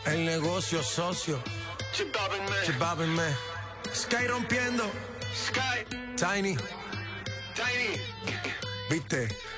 El negocio socio. Chipabin me. Sky rompiendo. Sky. Tiny. Tiny. Viste.